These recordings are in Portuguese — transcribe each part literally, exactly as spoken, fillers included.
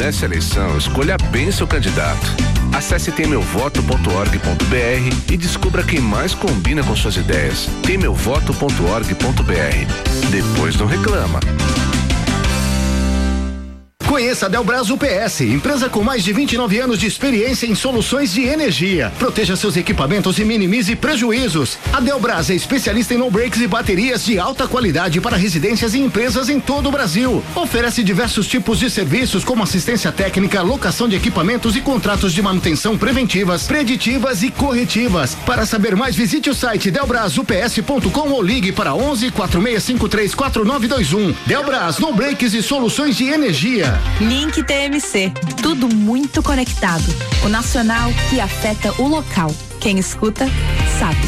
nessa eleição, escolha bem seu candidato. Acesse tem meu voto ponto org ponto br e descubra quem mais combina com suas ideias. tem meu voto ponto org ponto br. Depois não reclama. Conheça a Delbras U P S, empresa com mais de vinte e nove anos de experiência em soluções de energia. Proteja seus equipamentos e minimize prejuízos. A Delbras é especialista em no-breaks e baterias de alta qualidade para residências e empresas em todo o Brasil. Oferece diversos tipos de serviços como assistência técnica, locação de equipamentos e contratos de manutenção preventivas, preditivas e corretivas. Para saber mais, visite o site delbras u p s ponto com ou ligue para onze, quatro seis cinco três, quatro nove dois um. Delbras, no-breaks e soluções de energia. Link T M C, tudo muito conectado. O nacional que afeta o local. Quem escuta, sabe.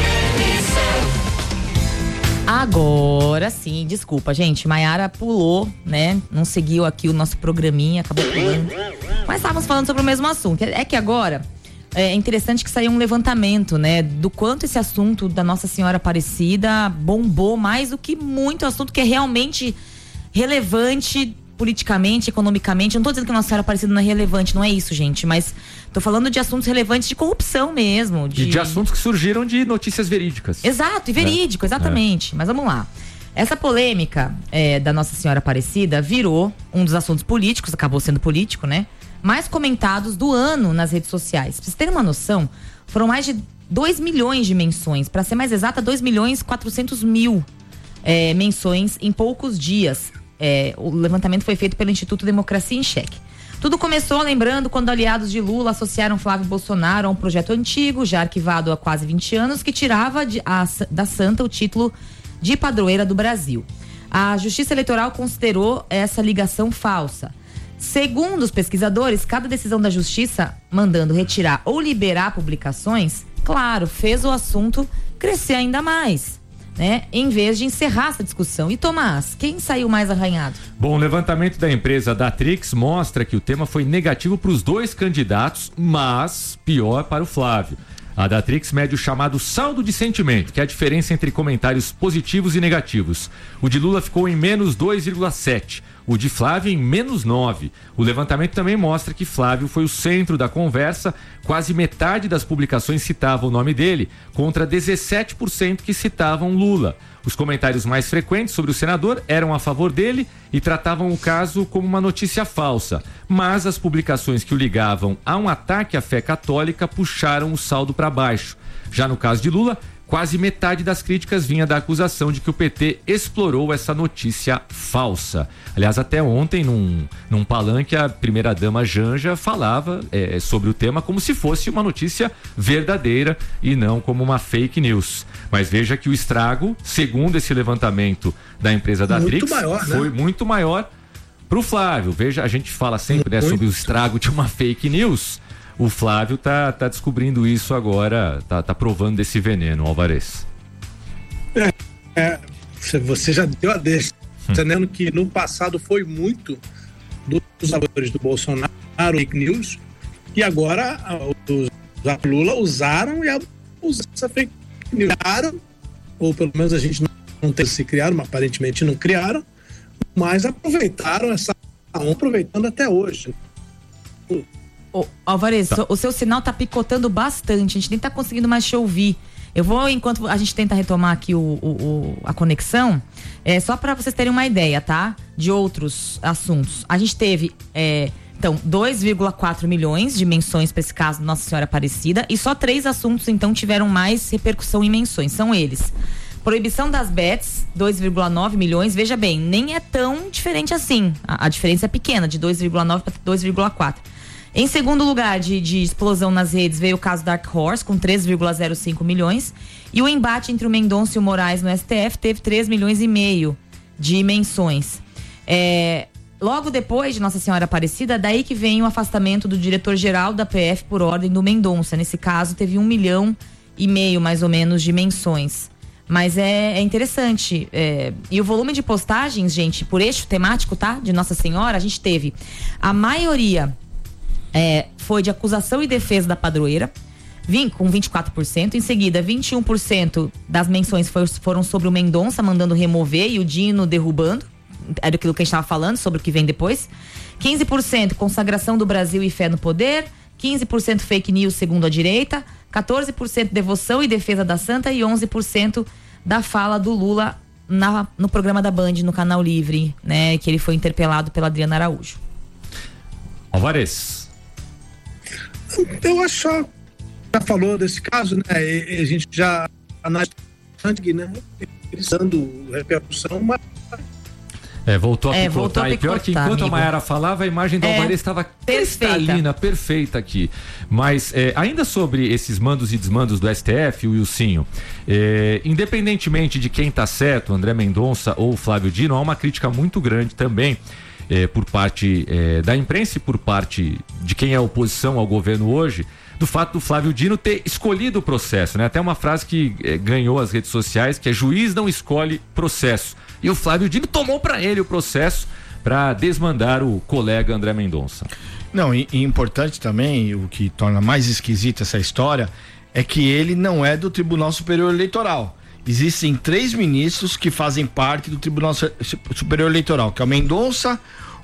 Agora sim, desculpa, gente. Maiara pulou, né? Não seguiu aqui o nosso programinha, acabou pulando. Mas estávamos falando sobre o mesmo assunto. É que agora é interessante que saiu um levantamento, né? Do quanto esse assunto da Nossa Senhora Aparecida bombou mais do que muito assunto que é realmente relevante politicamente, economicamente. Eu não tô dizendo que a Nossa Senhora Aparecida não é relevante, não é isso, gente, mas tô falando de assuntos relevantes de corrupção mesmo. De, e de assuntos que surgiram de notícias verídicas. Exato, e verídico, é. exatamente. É. Mas vamos lá. Essa polêmica é, da Nossa Senhora Aparecida virou um dos assuntos políticos, acabou sendo político, né? Mais comentados do ano nas redes sociais. Pra vocês terem uma noção, foram mais de dois milhões de menções. Pra ser mais exata, dois milhões e quatrocentos mil é, menções em poucos dias. É, o levantamento foi feito pelo Instituto Democracia em Cheque. Tudo começou, lembrando, quando aliados de Lula associaram Flávio Bolsonaro a um projeto antigo, já arquivado há quase vinte anos, que tirava de, a, da Santa o título de padroeira do Brasil. A Justiça Eleitoral considerou essa ligação falsa. Segundo os pesquisadores, cada decisão da Justiça mandando retirar ou liberar publicações, claro, fez o assunto crescer ainda mais, né? Em vez de encerrar essa discussão. E Tomás, quem saiu mais arranhado? Bom, o levantamento da empresa Datrix mostra que o tema foi negativo para os dois candidatos, mas pior para o Flávio. A Datrix mede o chamado saldo de sentimento, que é a diferença entre comentários positivos e negativos. O de Lula ficou em menos dois vírgula sete, o de Flávio em menos nove. O levantamento também mostra que Flávio foi o centro da conversa, quase metade das publicações citavam o nome dele, contra dezessete por cento que citavam Lula. Os comentários mais frequentes sobre o senador eram a favor dele e tratavam o caso como uma notícia falsa. Mas as publicações que o ligavam a um ataque à fé católica puxaram o saldo para baixo. Já no caso de Lula, quase metade das críticas vinha da acusação de que o P T explorou essa notícia falsa. Aliás, até ontem, num, num palanque, a primeira-dama Janja falava é, sobre o tema como se fosse uma notícia verdadeira e não como uma fake news. Mas veja que o estrago, segundo esse levantamento da empresa Datrix, foi muito maior para o Flávio. Veja, a gente fala sempre, né, sobre o estrago de uma fake news. O Flávio tá, tá descobrindo isso agora, tá, tá provando desse veneno, Alvarez. É, é, você já deu a deixa, hum. entendendo que no passado foi muito dos apoiadores do Bolsonaro, fake news, e agora os Lula usaram e abusaram essa fake news, ou pelo menos a gente não, não tem se criaram, mas aparentemente não criaram, mas aproveitaram essa aproveitando até hoje. Ô, Alvarez, tá. O seu sinal tá picotando bastante, a gente nem tá conseguindo mais te ouvir. Eu vou, enquanto a gente tenta retomar aqui o, o, o, a conexão, é, só para vocês terem uma ideia, tá? De outros assuntos. A gente teve, é, então, dois vírgula quatro milhões de menções para esse caso Nossa Senhora Aparecida, e só três assuntos, então, tiveram mais repercussão em menções. São eles: proibição das bets, dois vírgula nove milhões. Veja bem, nem é tão diferente assim. A, a diferença é pequena, de dois vírgula nove para dois vírgula quatro. Em segundo lugar de, de explosão nas redes veio o caso Dark Horse, com três vírgula zero cinco milhões. E o embate entre o Mendonça e o Moraes no S T F teve três milhões e meio de menções. É, logo depois de Nossa Senhora Aparecida, daí que vem o afastamento do diretor-geral da P F por ordem do Mendonça. Nesse caso, teve um milhão e meio, mais ou menos, de menções. Mas é, é interessante. É, e o volume de postagens, gente, por eixo temático, tá? De Nossa Senhora, a gente teve a maioria... É, foi de acusação e defesa da padroeira, vim, com vinte e quatro por cento. Em seguida, vinte e um por cento das menções foi, foram sobre o Mendonça mandando remover e o Dino derrubando, é daquilo que a gente estava falando, sobre o que vem depois. quinze por cento consagração do Brasil e fé no poder, quinze por cento fake news segundo a direita, quatorze por cento devoção e defesa da santa e onze por cento da fala do Lula na, no programa da Band, no Canal Livre, né, que ele foi interpelado pela Adriana Araújo. Álvares. Eu acho só, já falou desse caso, né? E, a gente já analisou, né? Dando repercussão, mas É, voltou a É, picotar. voltou a E pior que picotar, enquanto amigo. a Mayara falava, a imagem da É, Alvarez estava perfeita. cristalina, perfeita aqui. Mas é, ainda sobre esses mandos e desmandos do S T F, o Wilsinho, é, independentemente de quem está certo, André Mendonça ou Flávio Dino, há uma crítica muito grande também é, por parte é, da imprensa e por parte de quem é oposição ao governo hoje, do fato do Flávio Dino ter escolhido o processo, né? Até uma frase que é, ganhou as redes sociais, que é: juiz não escolhe processo. E o Flávio Dino tomou para ele o processo para desmandar o colega André Mendonça. Não, e, e importante também, o que torna mais esquisita essa história, é que ele não é do Tribunal Superior Eleitoral. Existem três ministros que fazem parte do Tribunal Superior Eleitoral, que é o Mendonça,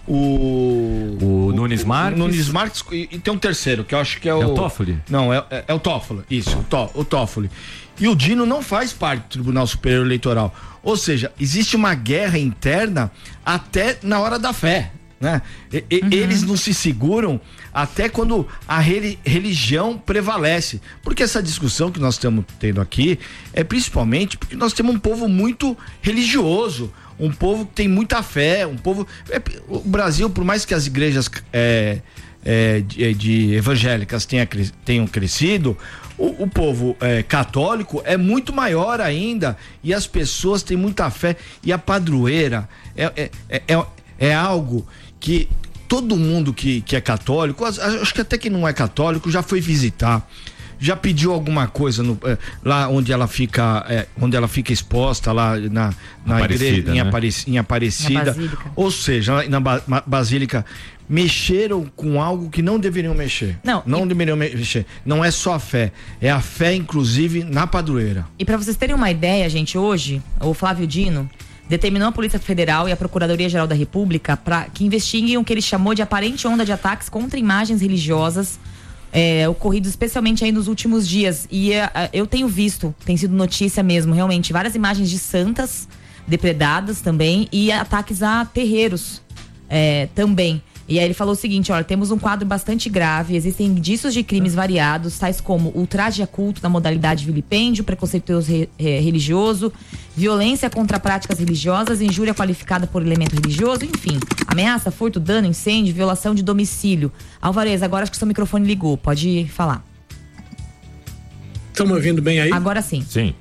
o... O Nunes Marques. O Nunes Marques e, e tem um terceiro, que eu acho que é o... É o Toffoli? Não, é, é, é o Toffoli, isso, o, to, o Toffoli. E o Dino não faz parte do Tribunal Superior Eleitoral. Ou seja, existe uma guerra interna até na hora da fé, né? E, e, uhum. Eles não se seguram até quando a re, religião prevalece. Porque essa discussão que nós estamos tendo aqui é principalmente porque nós temos um povo muito religioso, um povo que tem muita fé, um povo... É, o Brasil, por mais que as igrejas é, é, de, de evangélicas tenha, tenham crescido, o, o povo é, católico é muito maior ainda, e as pessoas têm muita fé, e a padroeira é, é, é, é algo que todo mundo que, que é católico, acho que até quem não é católico já foi visitar, já pediu alguma coisa no, eh, lá onde ela fica, eh, onde ela fica exposta lá na, na Aparecida, igreja em, né? Aparec, em Aparecida, ou seja, na, na Basílica, mexeram com algo que não deveriam mexer. Não, não e... deveriam mexer. Não é só a fé, é a fé inclusive na padroeira. E para vocês terem uma ideia, gente, hoje o Flávio Dino determinou a Polícia Federal e a Procuradoria-Geral da República para que investiguem o que ele chamou de aparente onda de ataques contra imagens religiosas É, ocorridos especialmente aí nos últimos dias. E uh, eu tenho visto, tem sido notícia mesmo, realmente, várias imagens de santas depredadas também e ataques a terreiros é, também. E aí ele falou o seguinte: olha, temos um quadro bastante grave, existem indícios de crimes variados, tais como ultraje a culto na modalidade vilipêndio, preconceituoso re, re, religioso, violência contra práticas religiosas, injúria qualificada por elemento religioso, enfim, ameaça, furto, dano, incêndio, violação de domicílio. Alvarez, agora acho que seu microfone ligou, pode falar. Estão me ouvindo bem aí? Agora sim. Sim.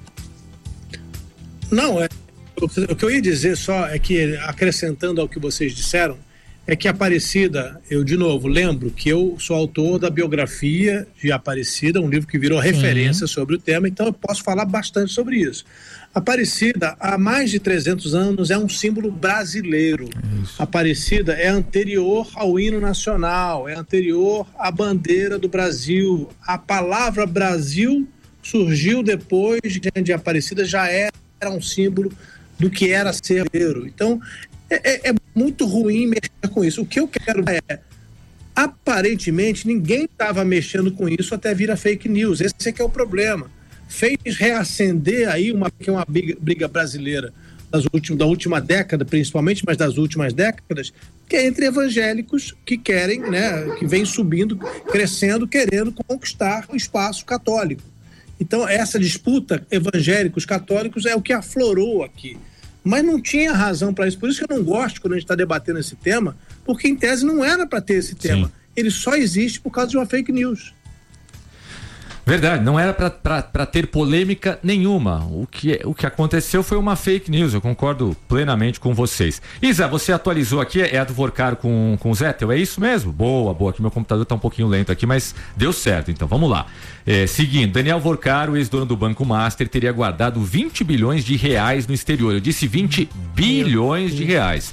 Não, é, o, o que eu ia dizer só é que, acrescentando ao que vocês disseram, é que Aparecida, eu de novo lembro que eu sou autor da biografia de Aparecida, um livro que virou Sim. referência sobre o tema, então eu posso falar bastante sobre isso. Aparecida, há mais de trezentos anos, é um símbolo brasileiro. Isso. Aparecida é anterior ao hino nacional, é anterior à bandeira do Brasil. A palavra Brasil surgiu depois de Aparecida, já era um símbolo do que era ser brasileiro. Então, É, é muito ruim mexer com isso. O que eu quero é, aparentemente, ninguém estava mexendo com isso até vir a fake news. Esse é que é o problema. Fez reacender aí uma, que é uma briga, briga brasileira das últimas, da última década, principalmente, mas das últimas décadas, que é entre evangélicos que querem, né, que vem subindo, crescendo, querendo conquistar o espaço católico. Então, essa disputa evangélicos-católicos é o que aflorou aqui. Mas não tinha razão para isso. Por isso que eu não gosto quando a gente está debatendo esse tema, porque em tese não era para ter esse tema. Sim. Ele só existe por causa de uma fake news. Verdade, não era para ter polêmica nenhuma. O que, o que aconteceu foi uma fake news, eu concordo plenamente com vocês. Isa, você atualizou aqui, é a do Vorcaro com, com o Zettel, é isso mesmo? Boa, boa, aqui meu computador tá um pouquinho lento aqui, mas deu certo, então vamos lá. É, seguindo, Daniel Vorcaro, ex-dono do Banco Master, teria guardado vinte bilhões de reais no exterior. Eu disse vinte bilhões de reais.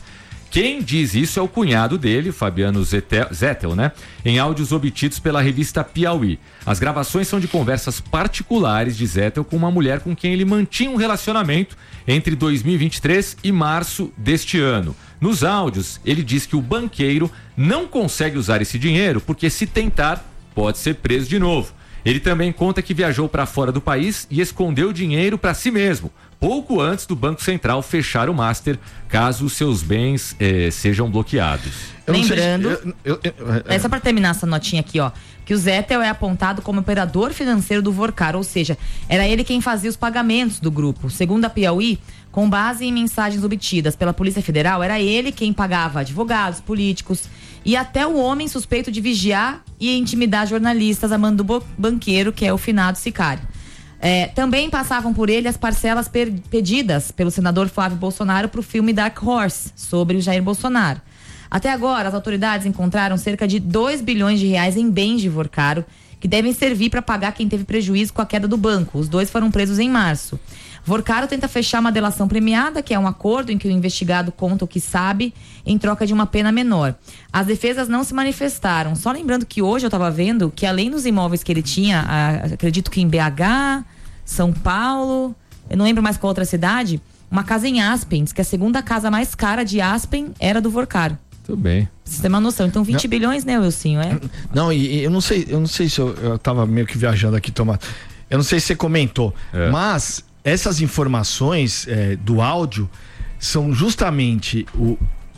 Quem diz isso é o cunhado dele, Fabiano Zettel, né? Em áudios obtidos pela revista Piauí. As gravações são de conversas particulares de Zettel com uma mulher com quem ele mantinha um relacionamento entre dois mil e vinte e três e março deste ano. Nos áudios, ele diz que o banqueiro não consegue usar esse dinheiro porque, se tentar, pode ser preso de novo. Ele também conta que viajou para fora do país e escondeu o dinheiro para si mesmo, pouco antes do Banco Central fechar o master, caso os seus bens eh, sejam bloqueados. Lembrando, eu, eu, eu, eu, é só para terminar essa notinha aqui, ó, que o Zettel é apontado como operador financeiro do Vorcar, ou seja, era ele quem fazia os pagamentos do grupo. Segundo a Piauí, com base em mensagens obtidas pela Polícia Federal, era ele quem pagava advogados, políticos e até o homem suspeito de vigiar e intimidar jornalistas a mando do banqueiro, que é o finado sicário. É, também passavam por ele as parcelas per- pedidas pelo senador Flávio Bolsonaro para o filme Dark Horse, sobre o Jair Bolsonaro. Até agora, as autoridades encontraram cerca de dois bilhões de reais em bens de Vorcaro, que devem servir para pagar quem teve prejuízo com a queda do banco. Os dois foram presos em março. Vorcaro tenta fechar uma delação premiada, que é um acordo em que o investigado conta o que sabe em troca de uma pena menor. As defesas não se manifestaram. Só lembrando que hoje eu estava vendo que, além dos imóveis que ele tinha, a, acredito que em B H, São Paulo, eu não lembro mais qual outra cidade, uma casa em Aspen, diz que a segunda casa mais cara de Aspen era do Vorcaro. Tudo bem. Você tem uma noção. Então vinte não, bilhões, né, Wilsinho? É? Não, e eu não sei, eu não sei se eu, eu tava meio que viajando aqui, Tomás. Eu não sei se você comentou, é. mas essas informações é, do áudio são justamente o,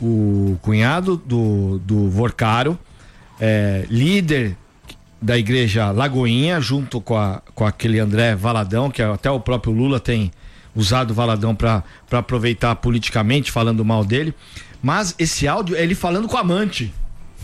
o cunhado do, do Vorcaro, é, líder da igreja Lagoinha, junto com, a, com aquele André Valadão, que até o próprio Lula tem usado o Valadão para aproveitar politicamente, falando mal dele. Mas esse áudio é ele falando com a amante.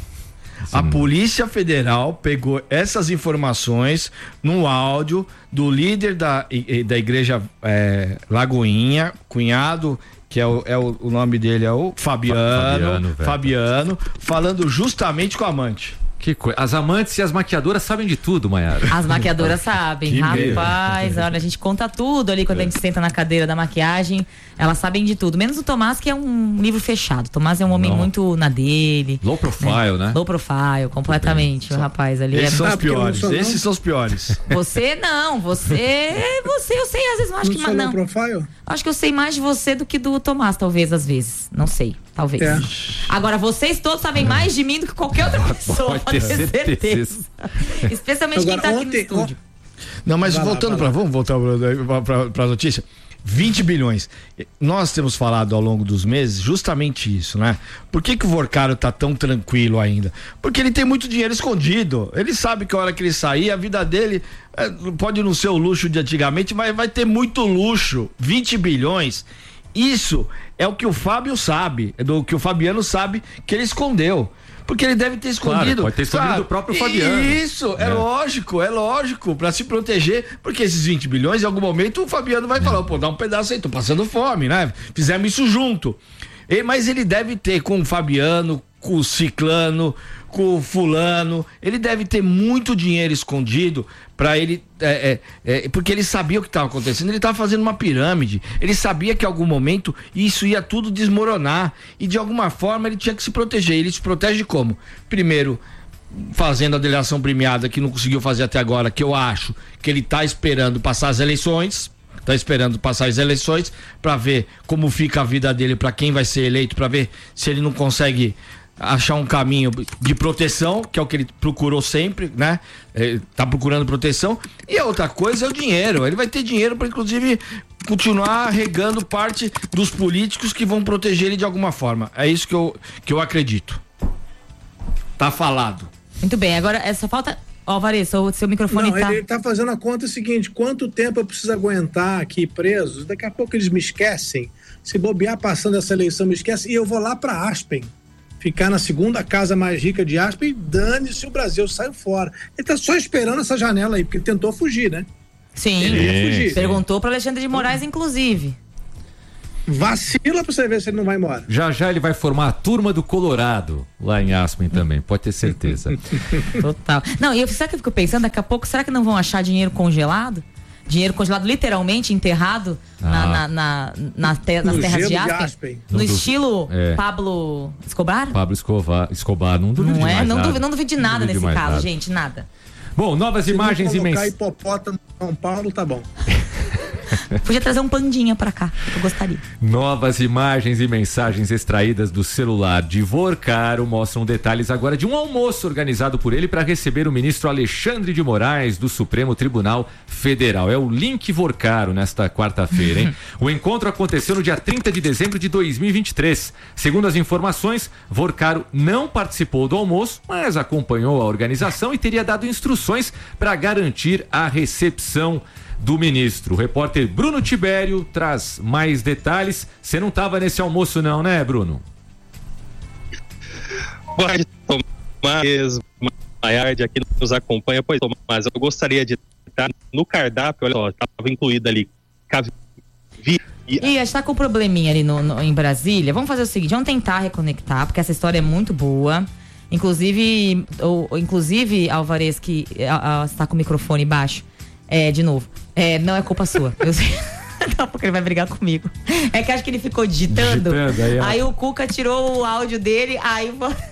Sim. A Polícia Federal pegou essas informações no áudio do líder da, da igreja é, Lagoinha, cunhado, que é o, é o, o nome dele é o Fabiano, Fabiano, Fabiano, falando justamente com a amante. Que coisa. As amantes e as maquiadoras sabem de tudo, Maiara. As maquiadoras sabem. Que Rapaz, meio. Olha, a gente conta tudo ali quando é. a gente senta na cadeira da maquiagem. Elas sabem de tudo. Menos o Tomás, que é um livro fechado. O Tomás é um homem Não. muito na dele. Low profile, né? né? Low profile, completamente. O rapaz ali Esses é... são os piores. Esses são os piores. Você não, você. Você, eu sei, às vezes não acho não que mais. Não. Low profile? Acho que eu sei mais de você do que do Tomás, talvez, às vezes. Não sei. Talvez. É. Agora, vocês todos sabem é. mais de mim do que qualquer outra pessoa. Pode ter certeza. certeza. Especialmente Agora, quem tá aqui ontem, no estúdio. Não, mas vai voltando para vamos voltar para a notícia. vinte bilhões. Nós temos falado ao longo dos meses justamente isso, né? Por que que o Vorcaro tá tão tranquilo ainda? Porque ele tem muito dinheiro escondido. Ele sabe que a hora que ele sair, a vida dele é, pode não ser o luxo de antigamente, mas vai ter muito luxo. vinte bilhões. Isso é o que o Fábio sabe, é do que o Fabiano sabe que ele escondeu. Porque ele deve ter escondido. Claro, pode ter escondido claro, do próprio Fabiano. Isso, é, é lógico, é lógico, pra se proteger, porque esses vinte bilhões, em algum momento, o Fabiano vai é. falar, pô, dá um pedaço aí, tô passando fome, né? Fizemos isso junto. E, mas ele deve ter com o Fabiano, com o Ciclano, com o Fulano, ele deve ter muito dinheiro escondido para ele, é, é, é, porque ele sabia o que estava acontecendo, ele estava fazendo uma pirâmide, ele sabia que em algum momento isso ia tudo desmoronar e de alguma forma ele tinha que se proteger. Ele se protege como? Primeiro, fazendo a delação premiada que não conseguiu fazer até agora, que eu acho que ele está esperando passar as eleições, está esperando passar as eleições para ver como fica a vida dele, para quem vai ser eleito, para ver se ele não consegue achar um caminho de proteção, que é o que ele procurou sempre, né? Ele tá procurando proteção. E a outra coisa é o dinheiro. Ele vai ter dinheiro para, inclusive, continuar regando parte dos políticos que vão proteger ele de alguma forma. É isso que eu, que eu acredito. Tá falado. Muito bem, agora é, só falta... Ó, oh, Vanessa, o seu microfone Não, tá... ele tá fazendo a conta seguinte, quanto tempo eu preciso aguentar aqui preso? Daqui a pouco eles me esquecem. Se bobear passando essa eleição, me esquecem. E eu vou lá para Aspen. Ficar na segunda casa mais rica de Aspen e dane-se o Brasil, saiu fora. Ele tá só esperando essa janela aí, porque ele tentou fugir, né? Sim, ele ia fugir. Perguntou para Alexandre de Moraes, inclusive. Vacila pra você ver se ele não vai embora. Já já ele vai formar a turma do Colorado lá em Aspen também, pode ter certeza. Total. Não, e eu, sabe o que eu fico pensando? Daqui a pouco, será que não vão achar dinheiro congelado? Dinheiro congelado, literalmente enterrado ah. na, na, na, na te, nas terras de Aspen. de Aspen. No, no estilo é. Pablo Escobar? Pablo Escobar, Escobar não duvido não de é? mais não, nada. Duvido, não duvido de nada nesse caso, nada. gente, nada. Bom, novas Se imagens e mensagens. hipopótamo em São Paulo, tá bom. Podia trazer um pandinha pra cá, eu gostaria. Novas imagens e mensagens extraídas do celular de Vorcaro mostram detalhes agora de um almoço organizado por ele para receber o ministro Alexandre de Moraes do Supremo Tribunal Federal. É o Link Vorcaro nesta quarta-feira, hein? O encontro aconteceu no dia trinta de dezembro de dois mil e vinte e três. Segundo as informações, Vorcaro não participou do almoço, mas acompanhou a organização e teria dado instruções para garantir a recepção do ministro. O repórter Bruno Tibério traz mais detalhes. Você não estava nesse almoço não, né, Bruno? Pode tomar mesmo. Maiard aqui nos acompanha. Pois, mas eu gostaria de estar no cardápio, olha só, estava incluído ali caviar. E está com um probleminha ali no, no, em Brasília. Vamos fazer o seguinte, vamos tentar reconectar, porque essa história é muito boa. Inclusive, ou, inclusive Alvarez, que a, a, está com o microfone baixo, é, de novo. É, não é culpa sua. Eu sei. Não, porque ele vai brigar comigo. É que acho que ele ficou digitando. digitando aí, aí o Cuca tirou o áudio dele, aí.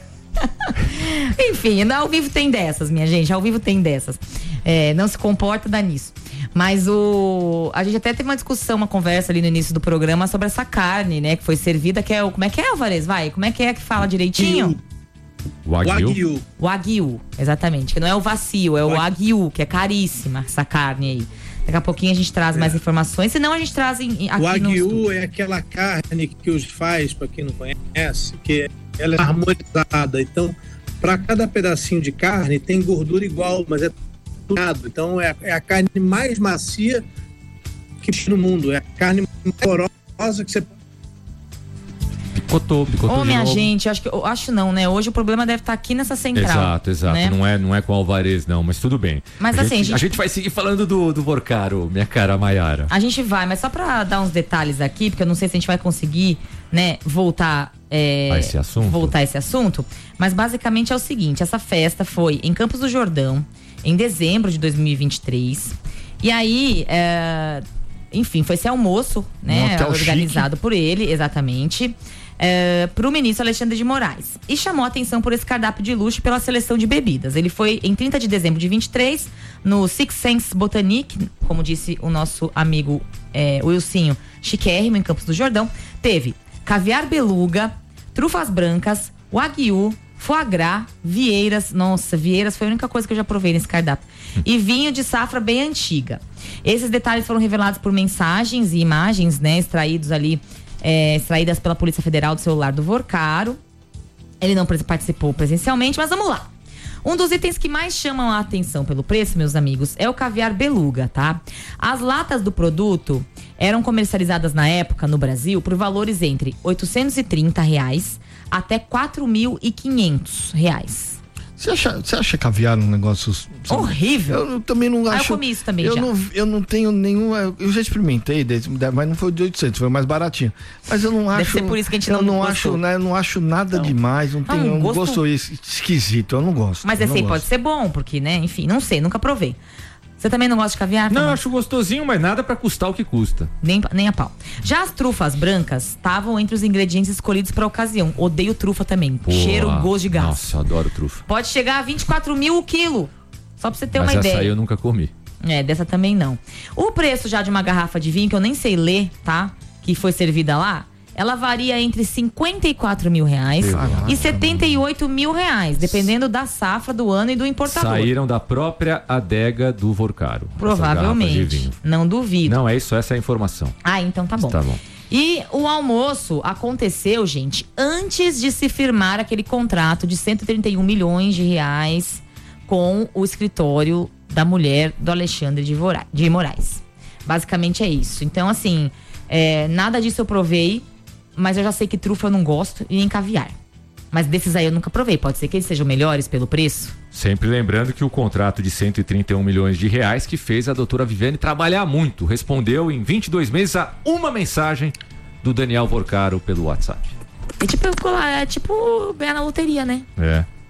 Enfim, ao vivo tem dessas, minha gente. Ao vivo tem dessas. É, não se comporta, dá nisso. Mas o. A gente até teve uma discussão, uma conversa ali no início do programa sobre essa carne, né? Que foi servida, que é o. Como é que é, Alvarez? Vai, como é que é que fala direitinho? Wagyu. Wagyu, exatamente. Que não é o vacilo, é o Wagyu, que é caríssima essa carne aí. Daqui a pouquinho a gente traz é. mais informações, senão a gente traz em, aqui o Wagyu no é aquela carne que os faz, para quem não conhece, que ela é harmonizada. Então, para cada pedacinho de carne tem gordura igual, mas é tudo. Então, é, é a carne mais macia que existe no mundo. É a carne mais porosa que você Picotou, picotou. Ô, minha novo. gente, acho que eu acho não, né? Hoje o problema deve estar aqui nessa central. Exato, exato. Né? Não é, não é com o Alvarez, não, mas tudo bem. Mas a assim, gente, a, gente... a gente vai seguir falando do, do Vorcaro, minha cara Maiara. A gente vai, mas só pra dar uns detalhes aqui, porque eu não sei se a gente vai conseguir, né, voltar é, a esse assunto. voltar a esse assunto. Mas basicamente é o seguinte: essa festa foi em Campos do Jordão, em dezembro de dois mil e vinte e três. E aí, é, enfim, foi esse almoço, né, organizado chique. por ele, exatamente. É, para o ministro Alexandre de Moraes, e chamou a atenção por esse cardápio de luxo pela seleção de bebidas. Ele foi em trinta de dezembro de vinte e três no Six Sense Botanique, como disse o nosso amigo é, Wilsinho, chiquérrimo, em Campos do Jordão. Teve caviar beluga, trufas brancas, wagyu, foie gras, vieiras. Nossa, vieiras foi a única coisa que eu já provei nesse cardápio. E vinho de safra bem antiga. Esses detalhes foram revelados por mensagens e imagens, né, extraídos ali É, extraídas pela Polícia Federal do celular do Vorcaro. Ele não participou presencialmente, mas vamos lá. Um dos itens que mais chamam a atenção pelo preço, meus amigos, é o caviar beluga, tá? As latas do produto eram comercializadas na época no Brasil por valores entre oitocentos e trinta reais até quatro mil e quinhentos reais. Você acha, você acha caviar um negócio sabe? horrível? Eu, eu também não acho. Ah, eu comi isso também eu já. Não, eu não tenho nenhum. Eu já experimentei, mas não foi de oitocentos, foi mais baratinho. Mas eu não acho. Deve ser por isso que a gente eu não, não gostou. acho, né? Eu não acho nada não. demais. Não tenho. Um gosto... gosto esquisito. Eu não gosto. Mas esse aí pode ser bom, porque, né? Enfim, não sei, nunca provei. Você também não gosta de caviar? Não, também? acho gostosinho, mas nada pra custar o que custa. Nem, nem a pau. Já as trufas brancas estavam entre os ingredientes escolhidos pra ocasião. Odeio trufa também. Pô, cheiro, gosto de gás. Nossa, eu adoro trufa. Pode chegar a vinte e quatro mil o quilo. Só pra você ter mas uma ideia. Essa aí eu nunca comi. É, dessa também não. O preço já de uma garrafa de vinho, que eu nem sei ler, tá? Que foi servida lá, ela varia entre cinquenta e quatro mil reais Caraca, e setenta e oito mil reais, dependendo da safra do ano e do importador. Saíram da própria adega do Vorcaro. Provavelmente. Não duvido. Não, é isso, essa é a informação. Ah, então tá bom. Tá bom. E o almoço aconteceu, gente, antes de se firmar aquele contrato de cento e trinta e um milhões de reais com o escritório da mulher do Alexandre de Moraes. Basicamente é isso. Então, assim, é, nada disso eu provei. Mas eu já sei que trufa eu não gosto e nem caviar. Mas desses aí eu nunca provei. Pode ser que eles sejam melhores pelo preço? Sempre lembrando que o contrato de cento e trinta e um milhões de reais que fez a doutora Viviane trabalhar muito. Respondeu em vinte e dois meses a uma mensagem do Daniel Vorcaro pelo WhatsApp. É tipo, é tipo ganhar na loteria, né? É.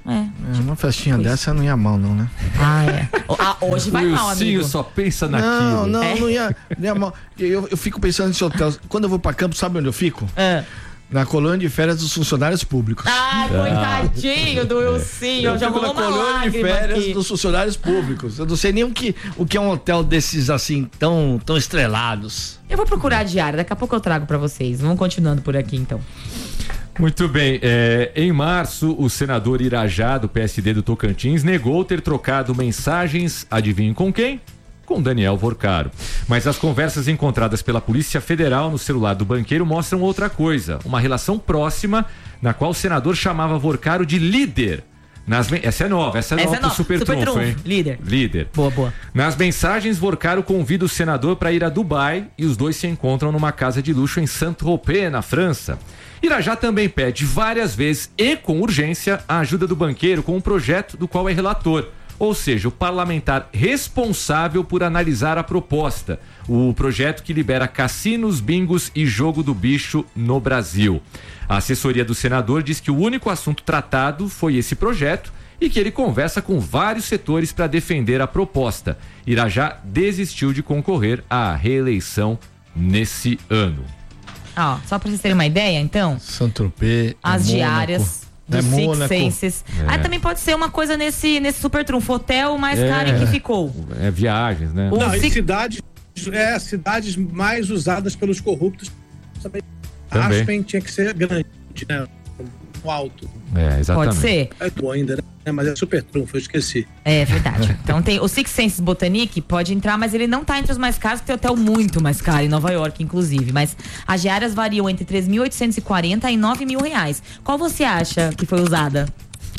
É. É, uma festinha tipo dessa eu não ia mal, não, né? Ah, é. Ah, hoje vai mal, amigo. só pensa naquilo. Não, não, É. não, ia, não ia mal. Eu, eu fico pensando nesse hotel. Quando eu vou pra Campos, sabe onde eu fico? É. Na colônia de férias dos funcionários públicos. Ai, coitadinho do Wilsinho. Eu Já fico rolou na uma colônia de lágrima férias aqui. dos funcionários públicos. Eu não sei nem o que, o que é um hotel desses assim, tão, tão estrelados. Eu vou procurar a diária, daqui a pouco eu trago pra vocês. Vamos continuando por aqui, então. Muito bem, é, em março, o senador Irajá, do P S D do Tocantins, negou ter trocado mensagens, adivinhem com quem? Com Daniel Vorcaro. Mas as conversas encontradas pela Polícia Federal no celular do banqueiro mostram outra coisa, uma relação próxima na qual o senador chamava Vorcaro de líder. Nas, essa é nova, essa é Essa nova é pro nova. Super, Super Trunfo, Trunfo, hein? líder. Líder. Boa, boa. Nas mensagens, Vorcaro convida o senador para ir a Dubai e os dois se encontram numa casa de luxo em Saint-Tropez, na França. Irajá também pede várias vezes e com urgência a ajuda do banqueiro com um projeto do qual é relator, ou seja, o parlamentar responsável por analisar a proposta, o projeto que libera cassinos, bingos e jogo do bicho no Brasil. A assessoria do senador diz que o único assunto tratado foi esse projeto e que ele conversa com vários setores para defender a proposta. Irajá desistiu de concorrer à reeleição nesse ano. Ó, só pra vocês terem uma ideia, então. Saint-Tropez. As é diárias do é Six Mônaco. Senses. É. Aí também pode ser uma coisa nesse, nesse Super Trunfo. Hotel mais É. caro em que ficou. É viagens, né? O Não, e Six- cidades, é, cidades mais usadas pelos corruptos também. Também. Aspen tinha que ser grande, né? No alto. É, exatamente. Pode ser? É bom ainda, né? Mas é super trunfo, eu esqueci. É verdade. Então tem o Six Senses Botanique, pode entrar, mas ele não tá entre os mais caros, porque tem hotel muito mais caro em Nova York, inclusive. Mas as diárias variam entre três mil oitocentos e quarenta e nove mil reais. Qual você acha que foi usada?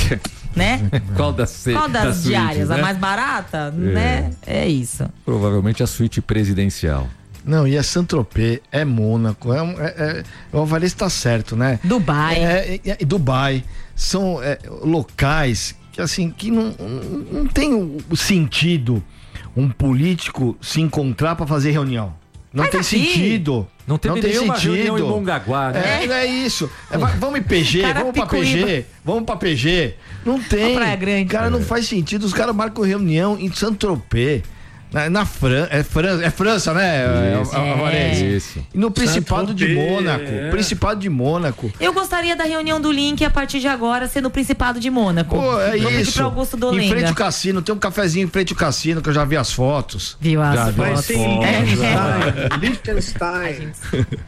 Né? Qual das, se... Qual das, das suítes, diárias? né? A mais barata? Né? É isso. Provavelmente a suíte presidencial. Não, e é Saint-Tropez, é Mônaco, é, um- é, é, o Alvarez está certo, né? Dubai. É, é, é, Dubai, são é, locais que assim, que não, não, não tem o o sentido um político se encontrar para fazer reunião. Não Mas tem aqui- sentido. Não teve tem nenhuma sentido. reunião em Mongaguá, né? É, é isso. É, vai- vamos em P G, Cara, vamos pra P G, Picuíba. vamos pra P G. Não tem. Praia Grande. Cara, não faz sentido. Os caras marcam reunião em Saint-Tropez. Na, na Fran é, Fran é França, né? Isso. Al- Alvarez? Isso. E no Principado de Saint-Tropez, Mônaco. é. Principado de Mônaco. Eu gostaria da reunião do Link a partir de agora ser no Principado de Mônaco. Pô, é Vou pedir isso. pro Augusto Em frente Dolenga. ao cassino, tem um cafezinho em frente ao cassino que eu já vi as fotos. Viu as Já vi Vai fotos? ser em É. Liechtenstein. Liechtenstein.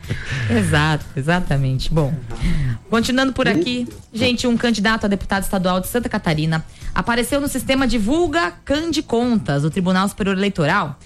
Exato, exatamente. Bom, continuando por aqui, gente, um candidato a deputado estadual de Santa Catarina apareceu no sistema Divulga Cande Contas, do Tribunal Superior Eleitoral.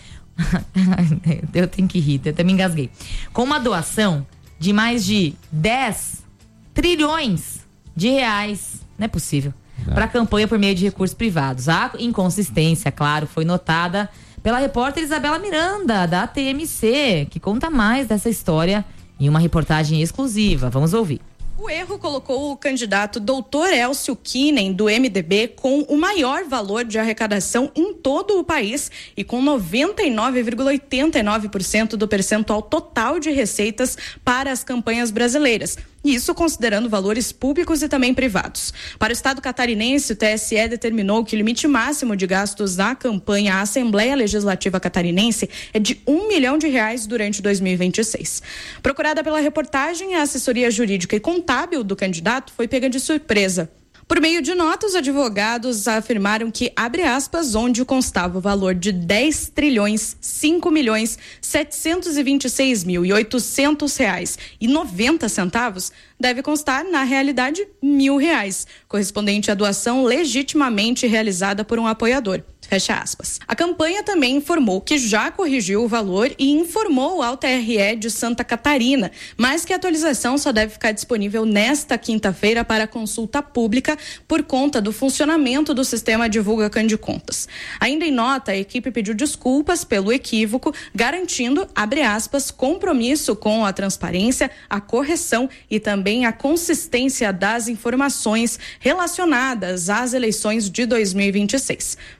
Eu tenho que rir, eu até me engasguei. Com uma doação de mais de dez trilhões de reais, não é possível, para a campanha por meio de recursos privados. A inconsistência, claro, foi notada pela repórter Isabela Miranda, da T M C, que conta mais dessa história em uma reportagem exclusiva. Vamos ouvir. O erro colocou o candidato doutor Elcio Kinen, do M D B, com o maior valor de arrecadação em todo o país e com noventa e nove vírgula oitenta e nove por cento do percentual total de receitas para as campanhas brasileiras. Isso considerando valores públicos e também privados. Para o estado catarinense, o T S E determinou que o limite máximo de gastos da campanha à Assembleia Legislativa Catarinense é de um milhão de reais durante dois mil e vinte e seis. Procurada pela reportagem, a assessoria jurídica e contábil do candidato foi pega de surpresa. Por meio de notas, os advogados afirmaram que, abre aspas, onde constava o valor de dez trilhões, cinco milhões, setecentos e vinte e seis mil e oitocentos reais e noventa centavos, deve constar, na realidade, mil reais, correspondente à doação legitimamente realizada por um apoiador. Fecha aspas. A campanha também informou que já corrigiu o valor e informou ao T R E de Santa Catarina, mas que a atualização só deve ficar disponível nesta quinta-feira para consulta pública por conta do funcionamento do sistema Divulga Cande Contas. Ainda em nota, a equipe pediu desculpas pelo equívoco, garantindo, abre aspas, compromisso com a transparência, a correção e também a consistência das informações relacionadas às eleições de dois mil e vinte e seis. Fecha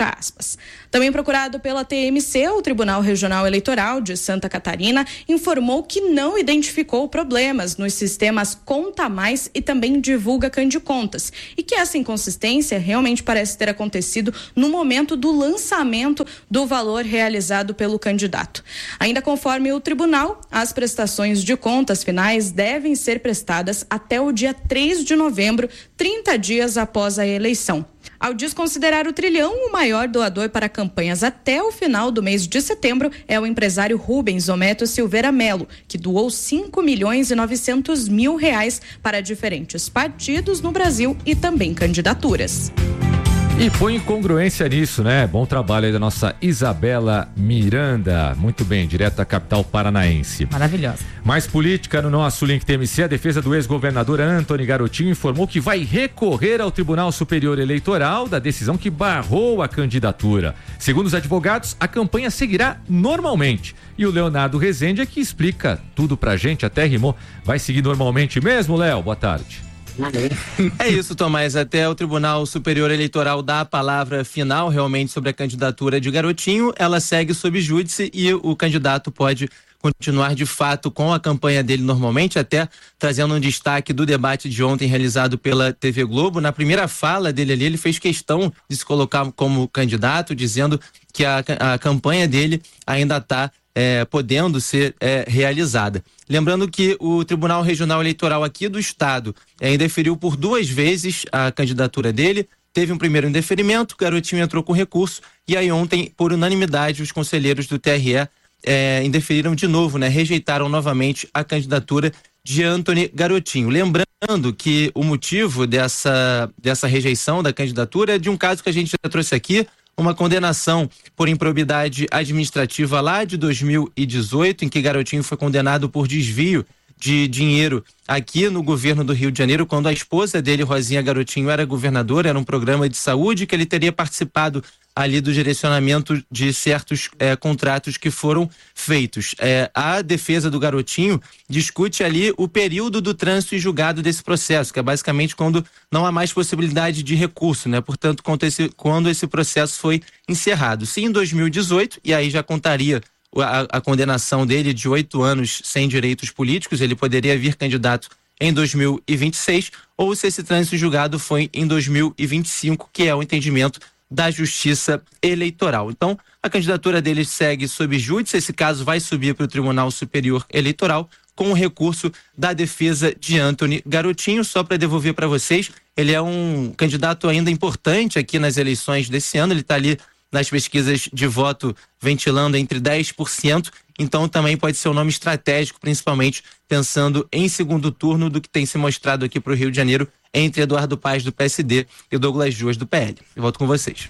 Fecha aspas. Também procurado pela T M C, o Tribunal Regional Eleitoral de Santa Catarina informou que não identificou problemas nos sistemas Conta Mais e também Divulga Candicontas e que essa inconsistência realmente parece ter acontecido no momento do lançamento do valor realizado pelo candidato. Ainda conforme o tribunal, as prestações de contas finais devem ser prestadas até o dia três de novembro, trinta dias após a eleição. Ao desconsiderar o trilhão, o maior doador para campanhas até o final do mês de setembro é o empresário Rubens Ometo Silveira Melo, que doou cinco milhões e novecentos mil reais para diferentes partidos no Brasil e também candidaturas. E põe incongruência nisso, né? Bom trabalho aí da nossa Isabela Miranda. Muito bem, direto da capital paranaense. Maravilhosa. Mais política no nosso Link T M C. A defesa do ex-governador Antony Garotinho informou que vai recorrer ao Tribunal Superior Eleitoral da decisão que barrou a candidatura. Segundo os advogados, a campanha seguirá normalmente. E o Leonardo Rezende é que explica tudo pra gente, até rimou. Vai seguir normalmente mesmo, Léo? Boa tarde. É isso, Tomás. Até o Tribunal Superior Eleitoral dá a palavra final realmente sobre a candidatura de Garotinho. Ela segue sob júdice e o candidato pode continuar de fato com a campanha dele normalmente, até trazendo um destaque do debate de ontem realizado pela T V Globo. Na primeira fala dele ali, ele fez questão de se colocar como candidato, dizendo que a, a campanha dele ainda está É, podendo ser é, realizada. Lembrando que o Tribunal Regional Eleitoral aqui do Estado é, indeferiu por duas vezes a candidatura dele, teve um primeiro indeferimento, o Garotinho entrou com recurso e aí ontem, por unanimidade, os conselheiros do T R E é, indeferiram de novo, né, rejeitaram novamente a candidatura de Antony Garotinho. Lembrando que o motivo dessa, dessa rejeição da candidatura é de um caso que a gente já trouxe aqui, uma condenação por improbidade administrativa lá de dois mil e dezoito, em que Garotinho foi condenado por desvio de dinheiro aqui no governo do Rio de Janeiro, quando a esposa dele, Rosinha Garotinho, era governadora, era um programa de saúde que ele teria participado ali do direcionamento de certos é, contratos que foram feitos. É, a defesa do Garotinho discute ali o período do trânsito e julgado desse processo, que é basicamente quando não há mais possibilidade de recurso, né? Portanto, quando esse, quando esse processo foi encerrado. Se em dois mil e dezoito, e aí já contaria a, a condenação dele de oito anos sem direitos políticos, ele poderia vir candidato em dois mil e vinte e seis, ou se esse trânsito julgado foi em dois mil e vinte e cinco, que é o entendimento da Justiça Eleitoral. Então, a candidatura dele segue sob júdice, esse caso vai subir para o Tribunal Superior Eleitoral com o recurso da defesa de Antony Garotinho. Só para devolver para vocês, ele é um candidato ainda importante aqui nas eleições desse ano, ele está ali nas pesquisas de voto ventilando entre dez por cento, então também pode ser um nome estratégico, principalmente pensando em segundo turno do que tem se mostrado aqui para o Rio de Janeiro entre Eduardo Paes do P S D e Douglas Duas do P L. Eu volto com vocês.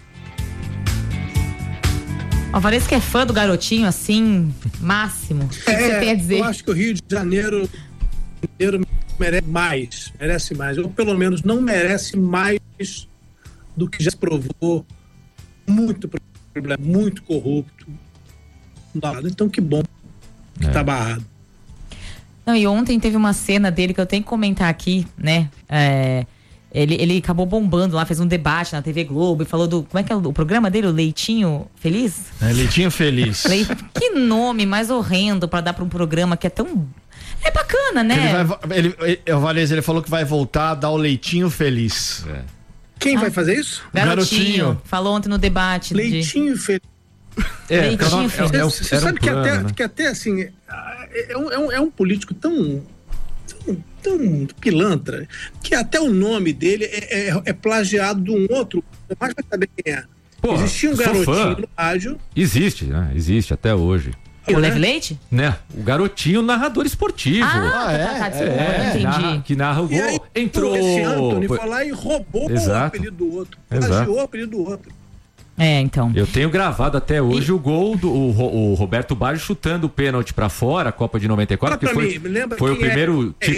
Alvarez, que é fã do Garotinho, assim, máximo. O que, é, que você tem a dizer? Eu acho que o Rio de Janeiro, Janeiro merece mais, merece mais, ou pelo menos não merece mais do que já se provou. Muito problema, muito corrupto. Então, que bom que é. Tá barrado. Não, e ontem teve uma cena dele que eu tenho que comentar aqui, né? É, ele, ele acabou bombando lá, fez um debate na T V Globo e falou do... Como é que é o, o programa dele? O Leitinho Feliz? É, Leitinho Feliz. Le, que nome mais horrendo pra dar pra um programa que é tão... É bacana, né? Ele vai, ele, ele, o Valese, ele falou que vai voltar a dar o Leitinho Feliz. É. Quem ah, vai fazer isso? Garotinho. Garotinho. Falou ontem no debate. Leitinho de... Feliz. É, Leitinho Feliz. É, você sabe um que, plano, até, né? que até assim é um, é um, é um político tão, tão, tão pilantra que até o nome dele é, é, é plagiado de um outro, mas vai saber quem é. Pô, existia um garotinho fã. No rádio. Existe, né? Existe até hoje. O Leve Leite? Né? O Garotinho, narrador esportivo. Ah, ah é? Tá, tá, é, entendi. Narra, que narra o gol. Aí, entrou. Esse Antony foi lá e roubou Exato. o apelido do outro. Plagiou o apelido do outro. É, então. Eu tenho gravado até hoje e... o gol do o, o Roberto Baggio chutando o pênalti pra fora, a Copa de noventa e quatro, que foi, foi o primeiro é, título.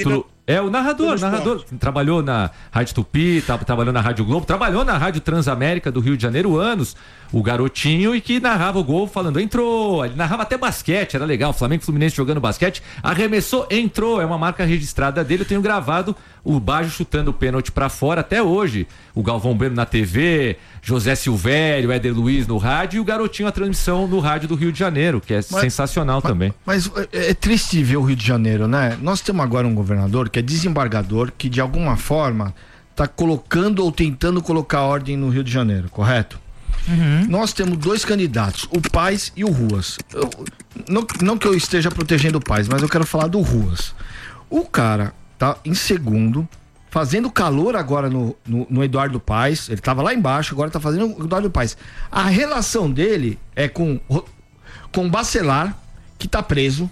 É o narrador, narrador. Trabalhou na Rádio Tupi, tá, trabalhou na Rádio Globo, trabalhou na Rádio Transamérica do Rio de Janeiro anos, o garotinho, e que narrava o gol falando, entrou, ele narrava até basquete, era legal, Flamengo e Fluminense jogando basquete, arremessou, entrou, é uma marca registrada dele, eu tenho gravado o Baggio chutando o pênalti pra fora até hoje, o Galvão Bueno na T V, José Silvério, Éder Luiz no rádio e o garotinho a transmissão no rádio do Rio de Janeiro, que é mas, sensacional mas, também. Mas é, é triste ver o Rio de Janeiro, né? Nós temos agora um governador que é desembargador, que de alguma forma está colocando ou tentando colocar ordem no Rio de Janeiro, correto? Uhum. Nós temos dois candidatos, o Paes e o Ruas. Eu, não, não que eu esteja protegendo o Paes, mas eu quero falar do Ruas. O cara tá em segundo, fazendo calor agora no, no, no Eduardo Paes. Ele tava lá embaixo, agora tá fazendo o Eduardo Paes. A relação dele é com com o Bacelar, que tá preso,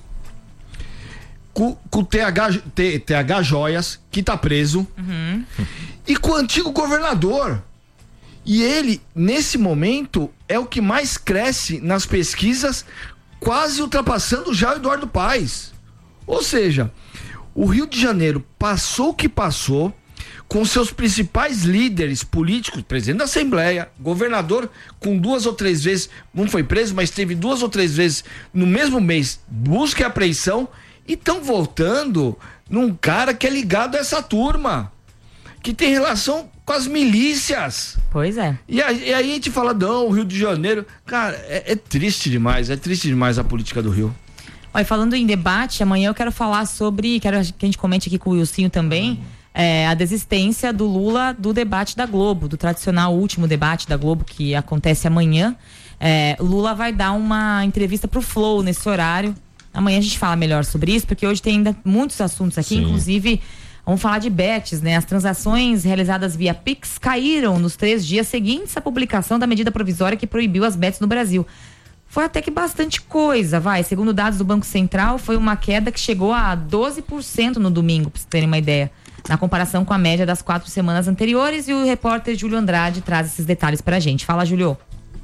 com, com o T H, T, T H Joias, que tá preso, uhum. e com o antigo governador. E ele, nesse momento, é o que mais cresce nas pesquisas, quase ultrapassando já o Eduardo Paes. Ou seja, o Rio de Janeiro passou o que passou, com seus principais líderes políticos, presidente da Assembleia, governador, com duas ou três vezes, não foi preso, mas teve duas ou três vezes no mesmo mês, busca e apreensão, e estão voltando num cara que é ligado a essa turma, que tem relação com as milícias. Pois é. E aí, e aí a gente fala, não, o Rio de Janeiro, cara, é, é triste demais, é triste demais a política do Rio. Olha, falando em debate, amanhã eu quero falar sobre, quero que a gente comente aqui com o Wilsinho também, uhum. é, a desistência do Lula do debate da Globo, do tradicional último debate da Globo que acontece amanhã. É, Lula vai dar uma entrevista pro Flow nesse horário. Amanhã a gente fala melhor sobre isso, porque hoje tem ainda muitos assuntos aqui, Sim. inclusive vamos falar de bets, né? As transações realizadas via Pix caíram nos três dias seguintes à publicação da medida provisória que proibiu as bets no Brasil. Foi até que bastante coisa, vai. Segundo dados do Banco Central, foi uma queda que chegou a doze por cento no domingo, para vocês terem uma ideia, na comparação com a média das quatro semanas anteriores, e o repórter Júlio Andrade traz esses detalhes pra gente. Fala, Júlio.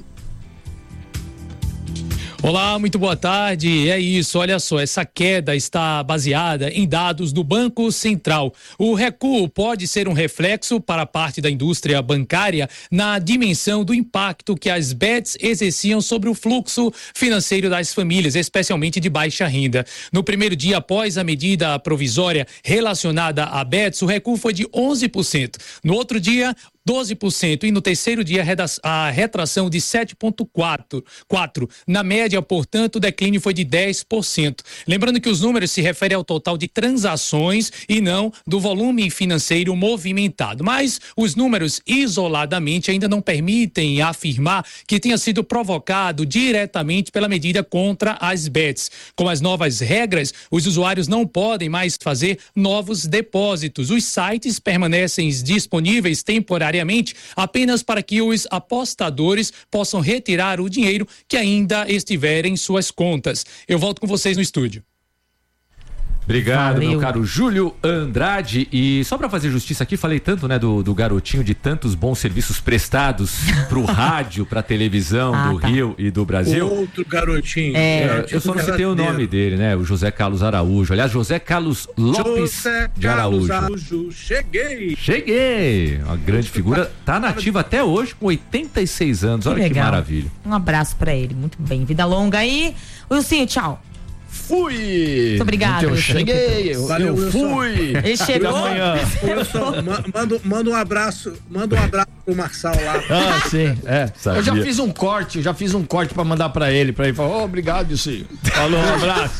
Olá, muito boa tarde. É isso, olha só, essa queda está baseada em dados do Banco Central. O recuo pode ser um reflexo para parte da indústria bancária na dimensão do impacto que as bets exerciam sobre o fluxo financeiro das famílias, especialmente de baixa renda. No primeiro dia após a medida provisória relacionada a bets, o recuo foi de onze por cento. No outro dia, doze por cento, e no terceiro dia a retração de sete vírgula quatro por cento. Na média, portanto, o declínio foi de dez por cento. Lembrando que os números se referem ao total de transações e não do volume financeiro movimentado. Mas os números isoladamente ainda não permitem afirmar que tenha sido provocado diretamente pela medida contra as bets. Com as novas regras, os usuários não podem mais fazer novos depósitos. Os sites permanecem disponíveis temporariamente apenas para que os apostadores possam retirar o dinheiro que ainda estiver em suas contas. Eu volto com vocês no estúdio. Obrigado, Valeu. meu caro Júlio Andrade. E só pra fazer justiça aqui, falei tanto, né, do, do garotinho, de tantos bons serviços prestados pro rádio, pra televisão ah, do tá. Rio e do Brasil. Outro garotinho. É, eu só não citei o nome dele, né, o José Carlos Araújo. Aliás, José Carlos Lopes José de Araújo. Carlos Araújo. Cheguei! Cheguei! Uma grande figura, tá nativa até hoje com oitenta e seis anos. Que olha legal. Que maravilha. Um abraço pra ele, muito bem. Vida longa aí. Wilson, tchau. Fui! Muito obrigado. Eu cheguei, eu, Valeu, eu fui. Ele chegou. Amanhã. Wilson, manda, manda um abraço, manda um abraço pro Marçal lá. Ah, sim, é. Sabia. Eu já fiz um corte, eu já fiz um corte pra mandar pra ele, pra ele falar, oh, obrigado, Wilson. Falou, um abraço.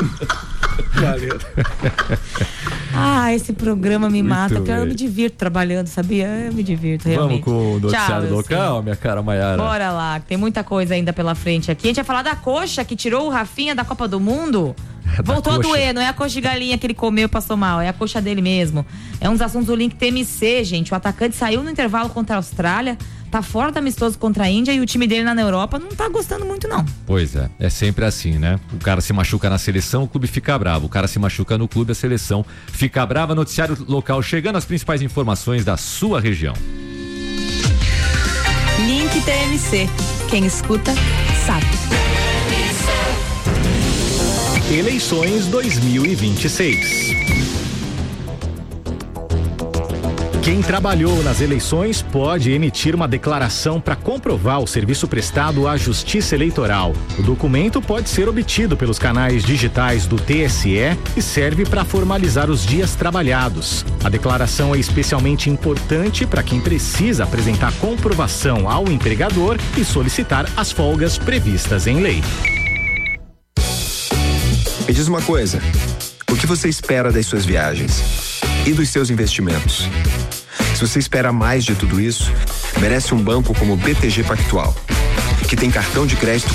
Valeu. Ah, esse programa me Muito mata, porque eu bem. me divirto trabalhando, sabia? Eu me divirto, realmente. Vamos com o noticiário Tchau, local, minha cara Maiara. Bora lá, que tem muita coisa ainda pela frente aqui. A gente vai falar da coxa que tirou o Rafinha da Copa do Mundo. Voltou a doer, não é a coxa de galinha que ele comeu e passou mal, é a coxa dele mesmo. É um dos assuntos do Link T M C, gente. O atacante saiu no intervalo contra a Austrália, tá fora do amistoso contra a Índia, e o time dele na Europa não tá gostando muito, não. Pois é, é sempre assim, né? O cara se machuca na seleção, o clube fica bravo. O cara se machuca no clube, a seleção fica brava. Noticiário local chegando, as principais informações da sua região. Link T M C. Quem escuta, sabe. Eleições dois mil e vinte e seis. Quem trabalhou nas eleições pode emitir uma declaração para comprovar o serviço prestado à Justiça Eleitoral. O documento pode ser obtido pelos canais digitais do T S E e serve para formalizar os dias trabalhados. A declaração é especialmente importante para quem precisa apresentar comprovação ao empregador e solicitar as folgas previstas em lei. Me diz uma coisa, o que você espera das suas viagens e dos seus investimentos? Se você espera mais de tudo isso, merece um banco como o B T G Pactual, que tem cartão de crédito